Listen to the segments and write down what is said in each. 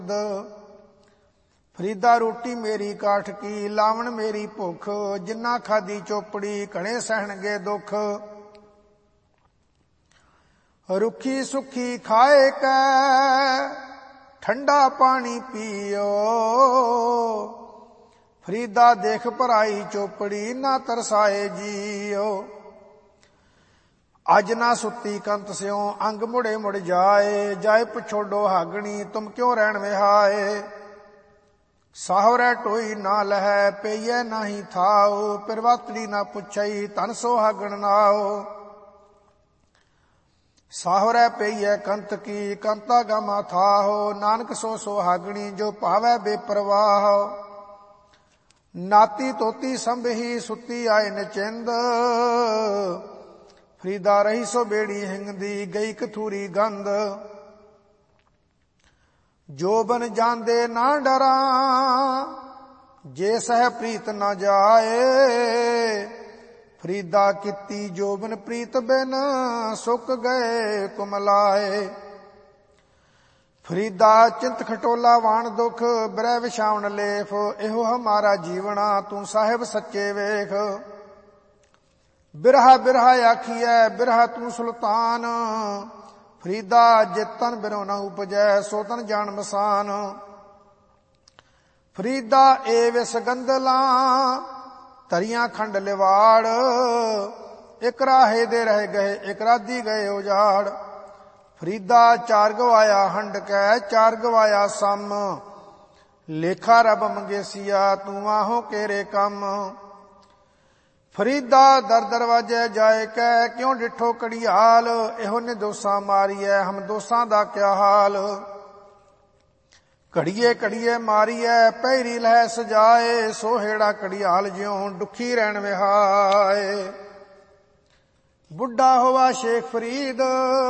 ਫਰੀਦਾ ਰੋਟੀ ਮੇਰੀ ਕਾਠ ਕੀ, ਲਾਵਣ ਮੇਰੀ ਭੁੱਖ, ਜਿੰਨਾ ਖਾਦੀ ਚੋਪੜੀ ਘਣੇ ਸਹਿਣਗੇ ਦੁੱਖ। ਰੁੱਖੀ ਸੁੱਖੀ ਖਾਏ ਕੈ ਠੰਡਾ ਪਾਣੀ ਪੀਓ, ਫਰੀਦਾ ਦੇਖ ਭਰਾਈ ਚੋਪੜੀ ਨਾ ਤਰਸਾਏ ਜੀਓ। ਅੱਜ ਨਾ ਸੁੱਤੀ ਕੰਤ ਸਿਉ ਅੰਗ ਮੁੜੇ ਮੁੜ ਜਾਏ, ਜਾਏ ਪਛੋਡੋ ਹਾਗਣੀ ਤੁਮ ਕਿਉਂ ਰਹਿਣ ਵਿਹਾਏ। ਸਾਹਵਰੈ ਟੋਈ ਨਾ ਲਹੈ ਪਈਐ ਨਾਹੀ ਥਾਉ, ਪਿਰਵਾਤੜੀ ਨਾ ਪੁੱਛਈ ਧਨ ਸੁਹਾਗਣ ਨਾਉ। ਸਾਹਵਰੈ ਪਈਐ ਕੰਤ ਕੀ ਕੰਤਾ ਗਾਮਾ ਥਾਹੁ, ਨਾਨਕ ਸੋ ਸੁਹਾਗਣੀ ਜੋ ਭਾਵੈ ਬੇਪਰਵਾਹ। ਨਾਤੀ ਤੋਤੀ ਸੰਭਹੀ ਸੁੱਤੀ ਆਏ ਨਚਿੰਦ, ਫਰੀਦਾ ਰਹੀ ਸੋ ਬੇੜੀ ਹਿੰਗਦੀ ਗਈ ਕਥੂਰੀ ਗੰਧ। ਜੋਬਨ ਜਾਂਦੇ ਨਾ ਡਰਾਂ ਜੇ ਸਹਿ ਪ੍ਰੀਤ ਨਾ ਜਾਏ, ਫਰੀਦਾ ਕੀਤੀ ਜੋਬਨ ਪ੍ਰੀਤ ਬਿਨ ਸੁੱਕ ਗਏ ਕੁਮਲਾਏ। ਫਰੀਦਾ ਚਿੰਤ ਖਟੋਲਾ ਵਾਣ ਦੁਖ ਬਿਰਹਿ ਵਿਛਾਵਣ ਲੇਫ, ਇਹੋ ਹਮਾਰਾ ਜੀਵਣਾ ਤੂੰ ਸਾਹਿਬ ਸੱਚੇ ਵੇਖ। ਬਿਰਹਾ ਬਿਰਹਾ ਆਖੀਐ ਬਿਰਹਾ ਤੂੰ ਸੁਲਤਾਨ, ਫਰੀਦਾ ਜੇ ਤਨ ਬਿਰੋ ਨਾ ਉਪਜੈ ਸੋ ਤਨ ਜਾਣ ਮਸਾਨ। ਫਰੀਦਾ ਏ ਵਿਸ ਗੰਦਲਾਂ ਧਰੀਆਂ ਖੰਡ ਲਿਵਾੜ, ਇਕ ਰਾਹੇ ਦੇ ਰਹਿ ਗਏ ਇਕ ਰਾਧੀ ਗਏ ਉਜਾੜ। ਫਰੀਦਾ ਚਾਰ ਗਵਾਇਆ ਹੰਡ ਕੈ ਚਾਰ ਗਵਾਇਆ ਸਮ, ਲੇਖਾ ਰੱਬ ਮੰਗੇਸੀਆ ਤੂੰ ਆਹੋ ਕੇਰੇ ਕੰਮ। ਫਰੀਦਾ ਦਰ ਦਰਵਾਜੇ ਜਾਏ ਕੈ ਕਿਉਂ ਡਿਠੋ ਕੜੀਆਲ, ਇਹੋ ਨੇ ਦੋਸਾਂ ਮਾਰੀਐ ਹਮ ਦੋਸਾਂ ਦਾ ਕਿਆ ਹਾਲ। ਘੜੀਏ ਘੜੀਏ ਮਾਰੀਐ ਪਹਿਰੀ ਲਹਿ ਸਜਾਏ, ਸੋਹੇੜਾ ਕੜੀਆਲ ਜਿਉਂ ਦੁਖੀ ਰਹਿਣ ਵਿਹਾਏ। ਬੁੱਢਾ ਹੋਵਾ ਸ਼ੇਖ ਫਰੀਦ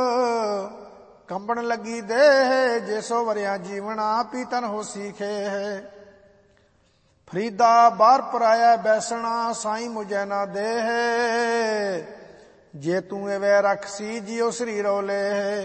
ਕੰਬਣ ਲੱਗੀ ਦੇਹ, ਜੇ ਸੋ ਵਰਿਆ ਜੀਵਣਾ ਪੀਤਨ ਹੋ ਸੀਖੇ। ਫਰੀਦਾ ਬਾਹਰ ਪਰਾਇਆ ਬੈਸਣਾ ਸਾਈਂ ਮੁਝੈ ਨਾ ਦੇਹ, ਜੇ ਤੂੰ ਐਵੇਂ ਰਖਸੀ ਜਿਉ ਸਰੀਰੋ ਲੈ।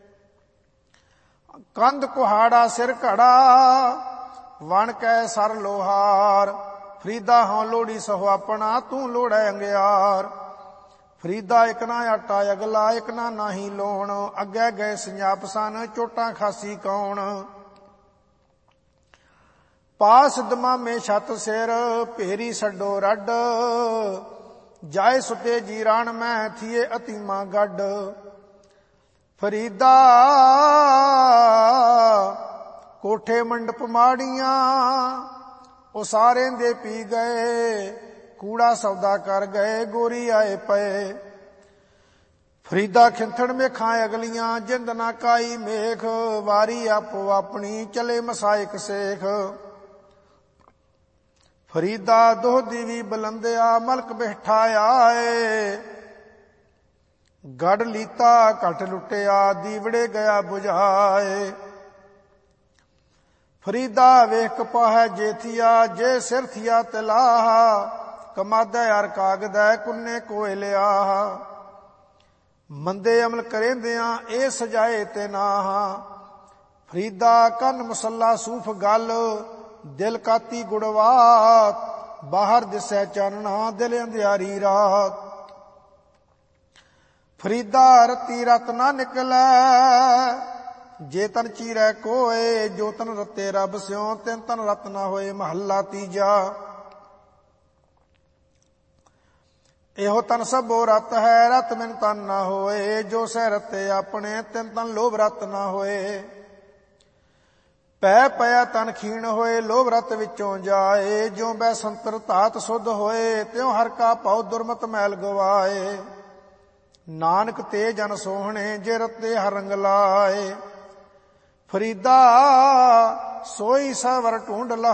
ਕੰਧ ਕੁਹਾੜਾ ਸਿਰ ਘੜਾ ਵਣ ਕੈ ਸਰ ਲੋਹਾਰ, ਫਰੀਦਾ ਹਾਂ ਲੋੜੀ ਸਹੁ ਆਪਣਾ ਤੂੰ ਲੋੜੈ ਅੰਗਿਆਰ। ਫਰੀਦਾ ਇਕ ਨਾ ਆਟਾ ਅਗਲਾ ਇਕ ਨਾ ਨਾਹੀ ਲੋਣ, ਅੱਗੇ ਗਏ ਸੰਜਾਪ ਸਨ ਚੋਟਾਂ ਖਾਸੀ ਕੌਣ। ਪਾਸ ਦਮਾਮੇ ਛੱਤ ਸਿਰ ਭੇਰੀ ਛੱਡੋ ਰੱਡ, ਜਾਏ ਸੁਤੇ ਜੀਰਾਣ ਮੈਂ ਥੀਏ ਅਤੀਮਾ ਗੱਡ। ਫਰੀਦਾ ਕੋਠੇ ਮੰਡਪ ਮਾੜੀਆਂ ਉਹ ਸਾਰੇ ਦੇ ਪੀ ਗਏ, ਕੂੜਾ ਸੌਦਾ ਕਰ ਗਏ ਗੋਰੀ ਆਏ ਪਏ। ਫਰੀਦਾ ਖਿੰਥਣ ਮੇਖਾਂ ਅਗਲੀਆਂ ਜਿੰਦ ਨਾ ਕਾਈ ਮੇਖ, ਵਾਰੀ ਆਪੋ ਆਪਣੀ ਚਲੇ ਮਸਾਇਕ ਸੇਖ। ਫਰੀਦਾ ਦੋਹਦੀ ਵੀ ਬਲੰਦਿਆ ਮਲਕ ਬੈਠਾ ਆਏ, ਗੜ ਲੀਤਾ ਘਟ ਲੁੱਟਿਆ ਦੀਵੜੇ ਗਿਆ ਬੁਝਾਏ। ਫਰੀਦਾ ਵੇਖ ਕਪਾਹੈ ਜੇਥੀਆ ਜੇ ਸਿਰ ਥੀਆ ਤਲਾਹ, ਕਮਾਦਾ ਯਾਰ ਕਾਗਦੈ ਕੁੰਨੇ ਕੋਏ ਲਿਆ। ਮੰਦੇ ਅਮਲ ਕਰੇਂਦਿਆਂ ਇਹ ਸਜਾਏ ਤੇ ਨਾਹ, ਫਰੀਦਾ ਕੰਨ ਮੁਸੱਲਾ ਸੂਫ ਗਲ, ਦਿਲ ਕਾਤੀ ਗੁੜਵਾਤ, ਬਾਹਰ ਦਿਸੈ ਚਾਨਣਾ ਦਿਲ ਅੰਧਿਆਰੀ ਰਾਤ। ਫਰੀਦਾ ਰਤੀ ਰਤ ਨਾ ਨਿਕਲੈ ਜੇ ਤਨ ਚੀਰੈ ਕੋਏ, ਜੋ ਤਨ ਰਤੇ ਰੱਬ ਸਿਉ ਤਿਨ ਤਨ ਰਤ ਨਾ ਹੋਏ। ਮਹੱਲਾ ਤੀਜਾ। ਇਹੋ ਤਨ ਸਭੋ ਰਤ ਹੈ ਰਤ ਮਿਨ ਤਨ ਨਾ ਹੋਏ, ਜੋ ਸਹਿ ਰਤੇ ਆਪਣੇ ਤਿਨ ਤਨ ਲੋਭ ਰਤ ਨਾ ਹੋਏ। ਪੈ ਪਿਆ ਤਨ ਖੀਣ ਹੋਏ ਲੋਭ ਰਤ ਵਿੱਚੋਂ ਜਾਏ, ਜਿਉ ਬੈ ਸੰਤਰ ਧਾਤ ਸੁਧ ਹੋਏ ਤਿਉ ਹਰ ਕਾ ਭਉ ਦੁਰਮਤ ਮੈਲ ਗਵਾਏ। ਨਾਨਕ ਤੇ ਜਨ ਸੋਹਣੇ ਜੇ ਰਤੇ ਹਰ ਰੰਗ ਲਾਏ, ਫਰੀਦਾ ਸੋਈ ਸਵਰ ਢੂੰਡ ਲਾ।